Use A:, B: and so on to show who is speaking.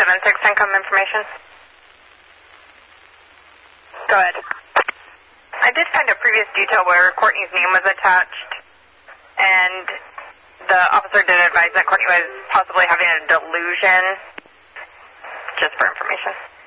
A: 7-6 income information. Go ahead. I did find a previous detail where Courtney's name was attached, and the officer did advise that Courtney was possibly having a delusion, just for information.